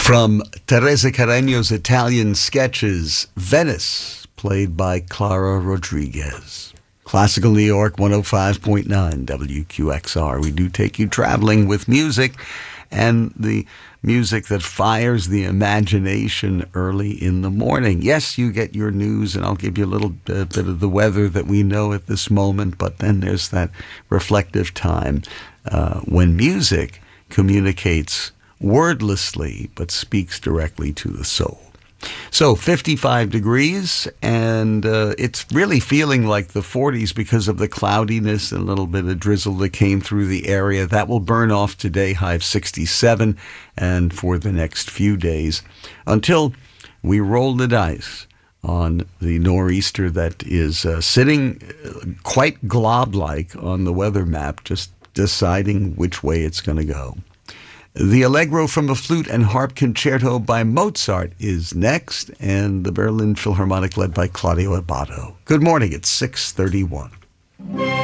From Teresa Carreño's Italian sketches, Venice, played by Clara Rodriguez. Classical New York 105.9 WQXR. We do take you traveling with music, and the music that fires the imagination early in the morning. Yes, you get your news, and I'll give you a little bit of the weather that we know at this moment, but then there's that reflective time when music communicates wordlessly but speaks directly to the soul. So 55 degrees, and it's really feeling like the 40s because of the cloudiness and a little bit of drizzle that came through the area. That will burn off today, high of 67, and for the next few days until we roll the dice on the nor'easter that is sitting quite glob-like on the weather map, just deciding which way it's going to go. The Allegro from a Flute and Harp Concerto by Mozart is next, and the Berlin Philharmonic led by Claudio Abbado. Good morning, it's 6:31.